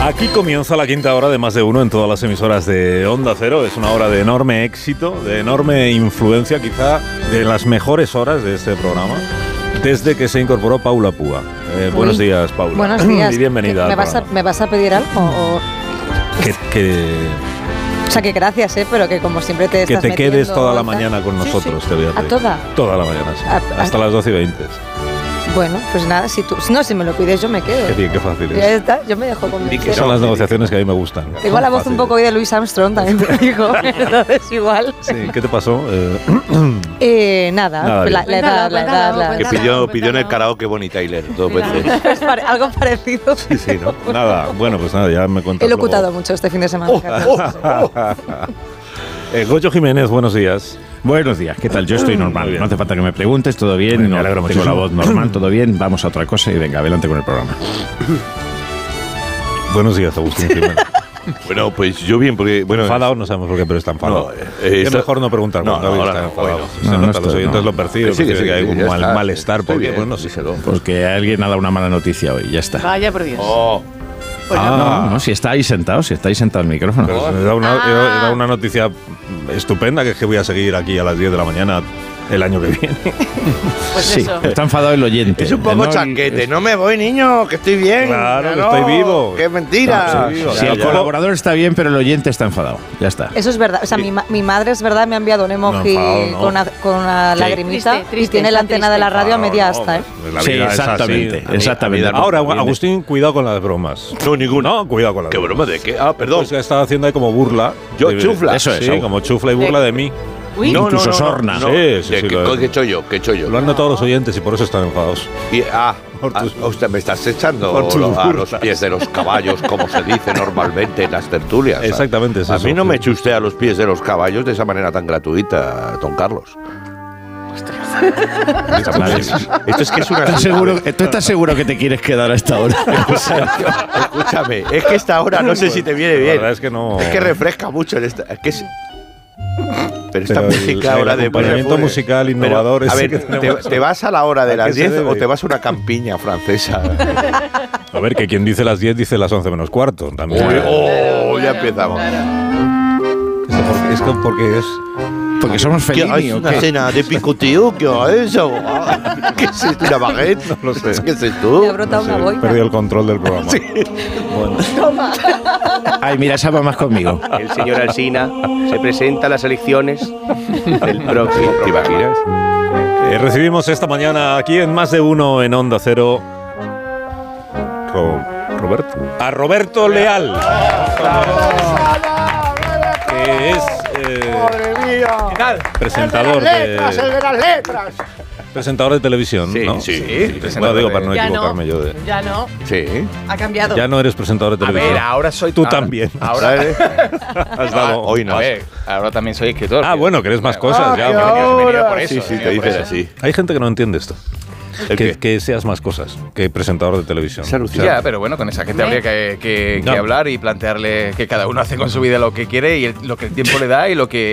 Aquí comienza la quinta hora de Más de Uno en todas las emisoras de Onda Cero. Es una hora de enorme éxito, de enorme influencia, quizá de las mejores horas de este programa, desde que se incorporó Paula Púa. Buenos días, Paula. Buenos días. Y bienvenida. ¿Me vas a pedir algo? O sea, que gracias, pero que como siempre te estás metiendo... Que te quedes toda la mañana con nosotros, te voy a pedir. ¿A toda? Toda la mañana, sí. Hasta las 12:20. Bueno, pues nada, si me lo pides yo me quedo. Qué bien, qué fácil es. Ya está, yo me dejo convencer. Son las negociaciones que a mí me gustan. Tengo la voz un poco hoy de Louis Armstrong, también te digo, entonces igual. Sí, ¿qué te pasó? Nada, la edad. Que pidió en el karaoke Bonnie Tyler 2 veces. Algo parecido. Sí, ¿no? Nada, bueno, pues nada, ya me cuentas. He locutado mucho este fin de semana. Goyo Jiménez, buenos días. Buenos días, ¿qué tal? Yo estoy normal, no hace falta que me preguntes, todo bien, me alegro tengo muchísimo. la voz normal, todo bien, vamos a otra cosa y venga, adelante con el programa. Buenos días, Agustín Jiménez. Bueno, pues yo bien, porque... Bueno, enfadado, no sabemos por qué, pero está enfadado. Es mejor no preguntar. No, ahora no, enfadado. Bueno. Los oyentes lo perciben, Sí, que hay un ya está. malestar. Porque, Bien, pues no sé. Porque alguien ha dado una mala noticia hoy, ya está. Vaya por Dios. Pues no, si está ahí sentado el micrófono. Pero he dado una noticia estupenda, que es que voy a seguir aquí a las 10 de la mañana el año que viene. Pues sí, eso. está enfadado el oyente. Es un poco chanquete. No me voy, niño, que estoy bien. Claro, que estoy vivo. ¡Qué mentira! Si el colaborador está bien, pero el oyente está enfadado, ya está. Eso es verdad, o sea, mi madre es verdad, me ha enviado un emoji con una lagrimita Triste, y tiene la antena de la radio a media asta, Sí, exactamente. Ahora, Agustín, cuidado con las bromas. No, ninguna. No, cuidado con las ¿Qué bromas. broma de qué? Ah, perdón. Pues que estaba haciendo ahí como burla. Yo, chufla. Eso es. Sí, como chufla y burla de mí. Uy, Incluso sorna. Sí, sí, ¿Qué he hecho yo? Lo han notado los oyentes y por eso están enfadados. Usted me estás echando por tus a los burlas. pies de los caballos, como se dice normalmente en las tertulias. ¿sabes? Exactamente, es A eso, mí no sí. me eche usted a los pies de los caballos de esa manera tan gratuita, don Carlos. Esto es que es una... ¿Tú estás seguro que te quieres quedar a esta hora? Escúchame, es que esta hora no sé si te viene La bien. verdad es que no. Es que refresca mucho en esta. Es que es, pero esta Pero música ahora el de acompañamiento musical innovador Pero, a ese ver, que tenemos. ¿te vas a la hora de ¿A qué las se 10 debe? o te vas a una campiña francesa? A ver, que quien dice las 10 dice las 11 menos cuarto. También. Ya empezamos. Es porque es. Porque somos ¿Qué Fellini, es ¿o una qué? cena de picoteo? ¿Qué es eso? ¿Qué es esto? ¿Una baguette? No lo sé. ¿Qué es esto? Me ha brotado una boina. Perdido el control del programa. Bueno. Ay, mira, esa va más conmigo. El señor Alsina se presenta a las elecciones del próximo. ¿Te imaginas? Recibimos esta mañana aquí en Más de Uno en Onda Cero. Roberto. A Roberto Leal. Que es. Presentador de presentador de televisión, Sí, ¿no? sí. Bueno, digo para no ya equivocarme yo de. Ya no, Sí. ha cambiado. Ya no eres presentador de A televisión. ver, ahora soy... Tú también. Ahora, Has dado. Hoy no. a ver, ahora también soy escritor. Ah, bueno, que eres más cosas ya. He venido por eso. Sí, sí, he te venido por dicen eso. así. Hay gente que no entiende esto. ¿El qué? Que seas más cosas que presentador de televisión. Es alucinante. Ya, pero bueno, con esa gente habría que No. hablar y plantearle que cada uno hace con su vida lo que quiere y lo que el tiempo le da y lo que